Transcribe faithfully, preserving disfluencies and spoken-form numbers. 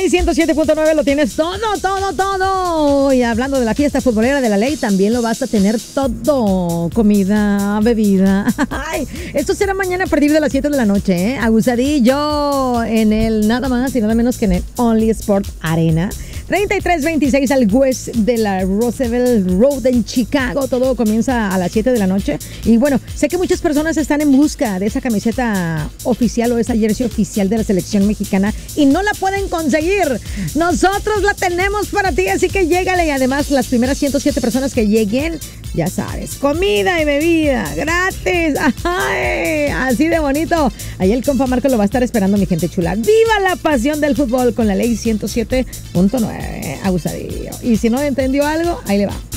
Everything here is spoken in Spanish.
Ley ciento siete punto nueve lo tienes todo, todo, todo. Y hablando de la fiesta futbolera de la Ley, también lo vas a tener todo. Comida, bebida. Ay, esto será mañana a partir de las siete de la noche, ¿eh? Abusadillo en el nada más y nada menos que en el Only Sport Arena. treinta y tres veintiséis al west de la Roosevelt Road en Chicago. Todo comienza a las siete de la noche. Y bueno, sé que muchas personas están en busca de esa camiseta oficial o esa jersey oficial de la selección mexicana y no la pueden conseguir. Nosotros la tenemos para ti, así que llégale. Y además, las primeras ciento siete personas que lleguen, ya sabes, comida y bebida gratis. Ay, así de bonito. Ahí el compa Marco lo va a estar esperando, mi gente chula. ¡Viva la pasión del fútbol con la Ley ciento siete punto nueve! Abusadillo. Y si no entendió algo, ahí le va.